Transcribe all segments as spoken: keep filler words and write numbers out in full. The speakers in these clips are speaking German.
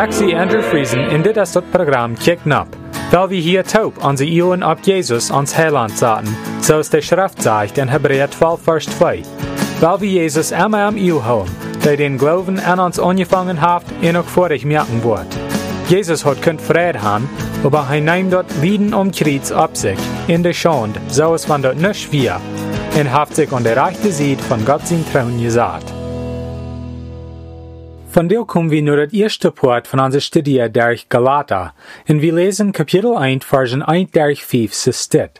Maxi Andrew Friesen in dit is het programma Kijk Nap, weil wir hier taub onze Ohren op Jesus ons Heiland zaten, zoals de Schrift zegt in Hebräer twaalf vers twee. Weil wir Jesus immer am Ohr haben, der den Glauben an uns angefangen hat und auch vor ich merken wird. Jesus hat kunt Frieden haben, aber er nimmt dort Lieden um Kreuz ab sich, in der Schande, so es von dort nicht wir, und hat sich an der rechten Seite von Gott sein Thron gesagt. Von der kommen wir nur das erste Part von unserer Studie durch Galater, und wir lesen Kapitel eins, Versen eins durch fünf, so steht.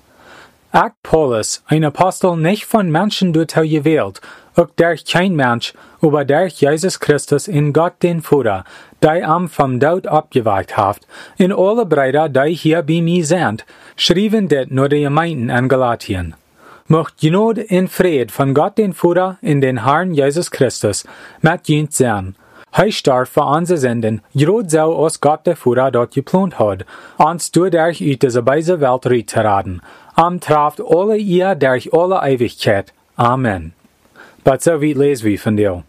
Ich, Paulus, ein Apostel nicht von Menschen dort gewählt, auch durch kein Mensch, aber durch Jesus Christus in Gott den Vater, der am vom Tod abgeweicht hat, in alle Brüder, die hier bei mir sind, schrieben dit nur die Gemeinden an Galatien. Mocht Genod in Fried von Gott den Vater in den Herrn Jesus Christus mit jünt sein. Er starb für unsere Sünden, gerade so als Gott der Vater dort geplant hat, uns durch aus dieser beise Welt rauszuraten. Am traft alle ihr durch alle Ewigkeit. Amen. Aber so weit lesen wir von dir.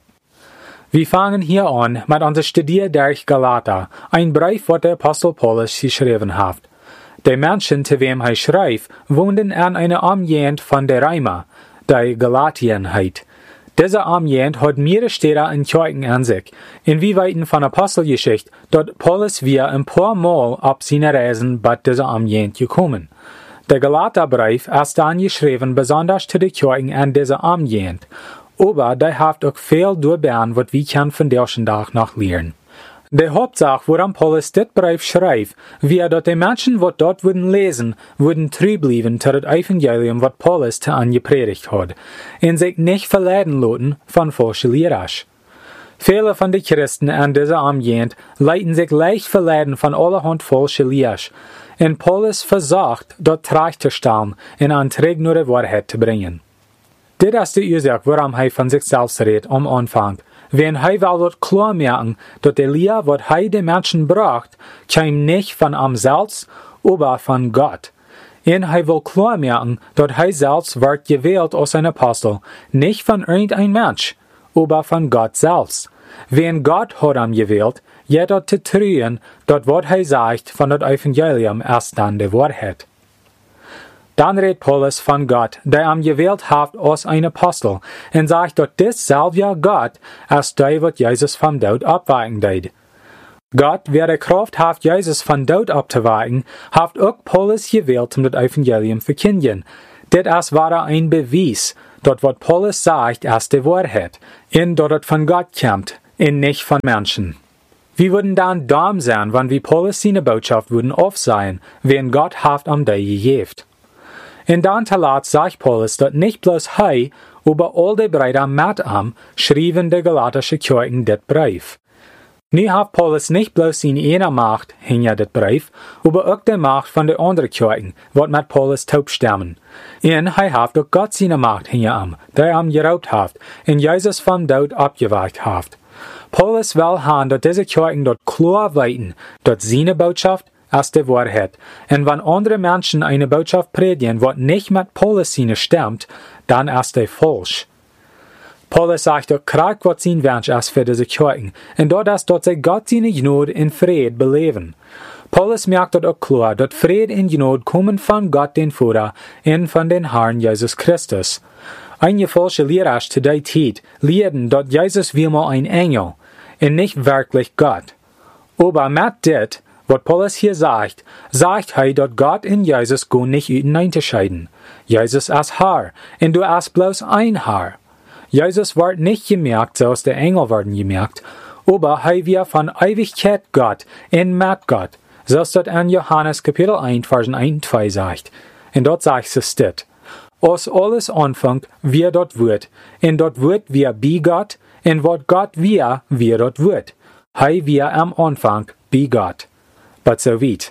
Wir fangen hier an mit unserer Studie durch Galater, ein Brief, was der Apostel Paulus geschrieben hat. Die Menschen, zu wem er schreibt, wohnten an einer Armgegend von der Römer, die Galatien heißt. Diese Armgegend hat mehrere Städte und Kirchen an sich. Inwieweit von Apostelgeschichte, dort Paulus wir ein paar Mal ab seiner Reisen bei dieser Armgegend gekommen. Der Galaterbrief ist dann geschrieben, besonders zu den Kirchen an dieser Armgegend. Aber der hat auch viel durchbean, was wir kann von diesem Tag noch lernen. Die Hauptsache, woran Paulus dit Brief schreibt, wie dass die Menschen, die dort würden lesen, würden treu bleiben zu das Evangelium, was Paulus zu ihnen gepredigt hat, und sich nicht verleiten lassen von falschen Lehrern. Viele von den Christen an dieser Armgegend leiten sich leicht verleiten von allerhand falschen Lehrern, und Paulus versucht, dort recht zu stellen und an trägnere Wahrheit zu bringen. Dit ist die Ursache, warum er von sich selbst redet am Anfang. Wenn er will dort klar merken, dass die Lehre, was er den Menschen braucht, kam nicht von ihm selbst, aber von Gott. Und er will klar merken, dass er selbst wird gewählt als ein Apostel, nicht von irgendein Mensch, aber von Gott selbst. Wenn Gott hat ihn gewählt, jeder zu tun, dass was er sagt von dem Evangelium ist dann die Wahrheit. Dann redet Paulus von Gott, der ihn gewählt hat als ein Apostel, und sagt, dass dasselbe Gott ist der, was Jesus vom Tod abweichen deit. Gott, wer die Kraft hat, Jesus vom Tod abzuweichen, hat auch Paulus gewählt, um das Evangelium zu verkündigen. Das war ein Beweis, dass was Paulus sagt, ist die Wahrheit, und dass es von Gott kommt, und nicht von Menschen. Wir würden dann dumm sein, wenn wir Paulus seine Botschaft würden aufsehen, wenn Gott hat am die gegeben. In dann talat sagt Paulus, dass nicht bloß er, aber all die Brüder mit ihm schrieben die galatische Kirchen das Brief. Nie hat Paulus nicht bloß seine eine Macht hinter das Brief, aber auch die Macht von den anderen Kirchen, was mit Paulus taub stammen. Und er hat auch Gott seine Macht hinter ihm, der ihm geraubt hat, und Jesus vom Tod abgeweicht hat. Paulus will haben, dass diese Kirchen dort klar weiten, dass seine Botschaft ist die Wahrheit. Und wenn andere Menschen eine Botschaft predigen, was nicht mit Paulus seine stimmt, dann ist die falsch. Paulus sagt auch, krieg was sein Wunsch ist für diese Kirchen, und dort ist, dass sie Gott seine Gnade in Fried beleben. Paulus merkt dort auch klar, dass Fried und Gnade kommen von Gott den Vater und von den Herrn Jesus Christus. Einige falsche Lehrer zu der Zeit lehrten, dass Jesus wie mal ein Engel und nicht wirklich Gott. Aber mit dit, was Paulus hier sagt, sagt er, dass Gott und Jesus gar nicht unterscheiden. Jesus ist Herr, und du hast bloß ein Herr. Jesus wird nicht gemerkt, so als die Engel werden gemerkt, aber er wird von Ewigkeit Gott und mit Gott, so als das in Johannes Kapitel eins, Versen eins und zwei sagt. Und dort sagt es dit. Aus alles anfängt, wie dort wird, und dort wird wir bei Gott, und was Gott wir, wie dort wird. Er wir am Anfang bei Gott. Aber so weit.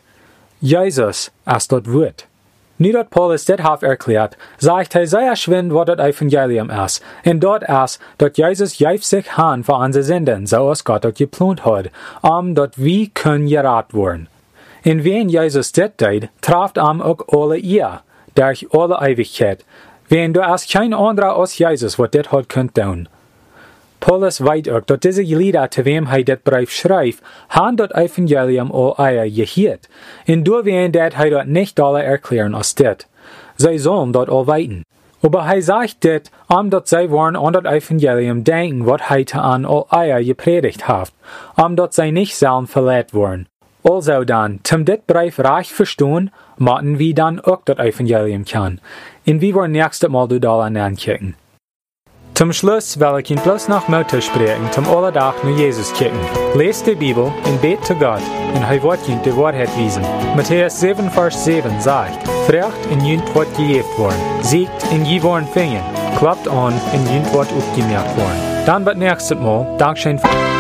Jesus ist dort wird. Nicht dass Paulus das hat erklärt, sagt er sehr schön, was das Evangelium ist. Und dort ist, dass Jesus greift sich an für unsere Sünden, so als Gott das geplant hat, um dass wir können gerat werden. Und wenn Jesus das tut, trifft ihm auch alle ihr, durch alle Ewigkeit. Wenn du als kein anderer als Jesus, was das hat könnt tun. Paulus weet ook dat deze lieden te wem hij dit brief schrijft, han dat evangelium al eier geheerd, en doorween dat hij dat niet alle erklären als dit. Zij zullen dat al weten. Aber hij zegt dit, omdat zij waren aan dat evangelium denken, wat hij te aan al eier gepredigt heeft, omdat zij niet zullen verleid worden. Also dan, zum dit brief recht verstaan, moeten we dan ook dat evangelium kennen. En we worden nächstes Mal du da aankijken. Zum Schluss will ich ihn bloß noch Mutter sprechen, zum Alledach nur Jesus kicken. Lest die Bibel und bet zu Gott, und er wird ihn die Wahrheit wiesen. Matthäus sieben, Vers sieben sagt, Frecht und jünt wird gejeft worden, siegt und je worden fingen, klappt an und jünt wird aufgemerkt worden. Dann wird nächstes Mal, Dankeschön für